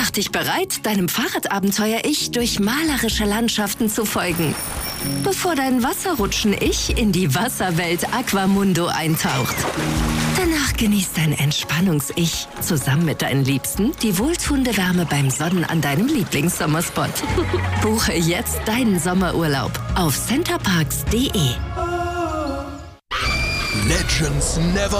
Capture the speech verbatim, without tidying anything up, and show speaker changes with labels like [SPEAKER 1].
[SPEAKER 1] Mach dich bereit, deinem Fahrradabenteuer-Ich durch malerische Landschaften zu folgen, bevor dein Wasserrutschen-Ich in die Wasserwelt Aquamundo eintaucht. Danach genießt dein Entspannungs-Ich zusammen mit deinen Liebsten die wohltuende Wärme beim Sonnen an deinem Lieblingssommerspot. Buche jetzt deinen Sommerurlaub auf centerparks punkt de.
[SPEAKER 2] Legends never